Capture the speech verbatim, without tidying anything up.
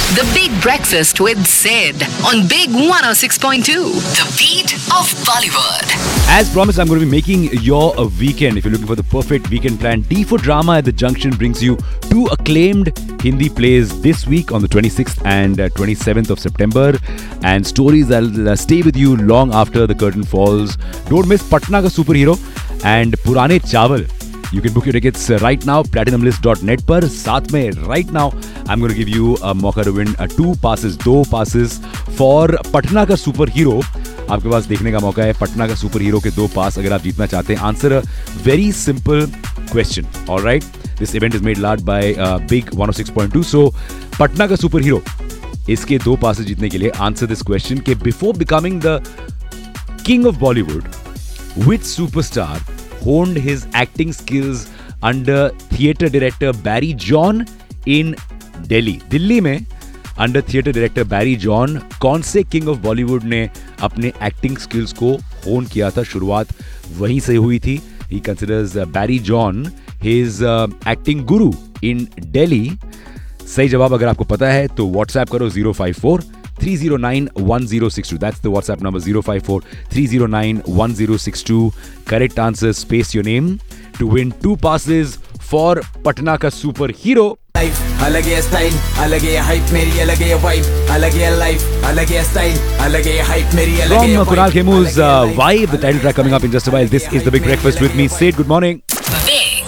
The Big Breakfast with Sid on Big one oh six point two. The beat of Bollywood. As promised, I'm going to be making your a weekend. If you're looking for the perfect weekend plan, D for Drama at the Junction brings you two acclaimed Hindi plays this week on the twenty-sixth and uh, twenty-seventh of September, and stories that'll uh, stay with you long after the curtain falls. Don't miss Patna Ka Superhero and Purane Chawal. You can book your tickets uh, right now, platinum list dot net पर. साथ में right now, I'm going to give you a मौका to win uh, two passes, दो passes for Patna का super hero. आपके पास देखने का मौका है पटना का सुपर हीरो के दो पास अगर आप जीतना चाहते हैं. Answer a very simple question. Alright, this event is made large bye big one oh six point two. सो पटना का सुपर हीरो, इसके दो पासेस जीतने के लिए आंसर दिस क्वेश्चन के before becoming the king of Bollywood, which superstar honed his acting skills under theatre director Barry John in Delhi? Delhi में under theatre director Barry John कौन से किंग ऑफ बॉलीवुड ने अपने एक्टिंग स्किल्स को होन किया था? शुरुआत वहीं से हुई थी. ही considers Barry John his acting गुरु इन दिल्ली. सही जवाब अगर आपको पता है तो व्हाट्सएप करो zero five four three zero nine one zero six two. That's the WhatsApp number zero five four three zero nine one zero six two. Correct answer, space your name to win two passes for Patna ka super hero. अलग है style, अलग है hype मेरी, अलग है vibe, अलग है life, अलग है स्टाइल, अलग है हाइप मेरी, अलग है From Kunal Khemu's uh, Vibe, the title track coming up in just a while. This is the Big Breakfast with me, Sid. Good morning. Big